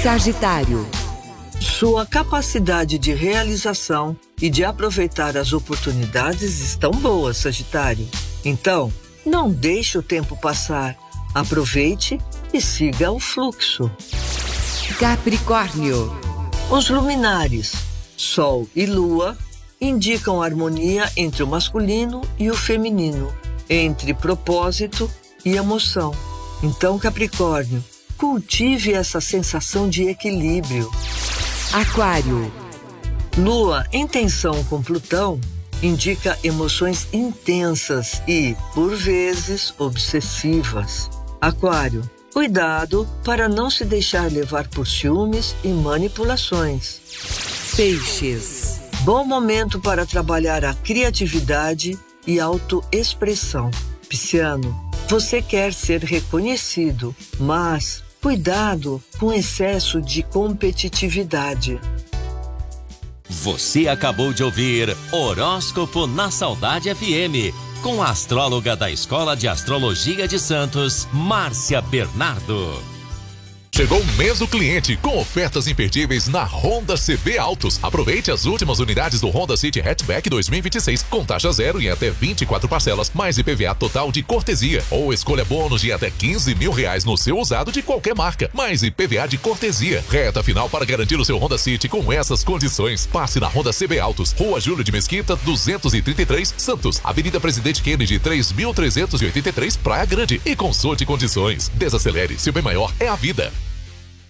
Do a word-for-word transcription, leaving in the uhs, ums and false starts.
Sagitário. Sua capacidade de realização e de aproveitar as oportunidades estão boas, Sagitário. Então, não deixe o tempo passar. Aproveite e siga o fluxo. Capricórnio. Os luminares, Sol e Lua, indicam harmonia entre o masculino e o feminino, entre propósito e emoção. Então, Capricórnio, cultive essa sensação de equilíbrio. Aquário. Lua em tensão com Plutão indica emoções intensas e, por vezes, obsessivas. Aquário, cuidado para não se deixar levar por ciúmes e manipulações. Peixes. Bom momento para trabalhar a criatividade e autoexpressão. Pisciano, você quer ser reconhecido, mas cuidado com excesso de competitividade. Você acabou de ouvir Horóscopo na Saudade F M, com a astróloga da Escola de Astrologia de Santos, Márcia Bernardo. Chegou o mês do cliente com ofertas imperdíveis na Honda C B Autos. Aproveite as últimas unidades do Honda City Hatchback dois mil e vinte e seis com taxa zero em até vinte e quatro parcelas, mais I P V A total de cortesia. Ou escolha bônus de até quinze mil reais no seu usado de qualquer marca, mais I P V A de cortesia. Reta final para garantir o seu Honda City com essas condições. Passe na Honda C B Autos, Rua Júlio de Mesquita, duzentos e trinta e três, Santos, Avenida Presidente Kennedy, três mil trezentos e oitenta e três, Praia Grande, e consulte condições. Desacelere, seu bem maior é a vida.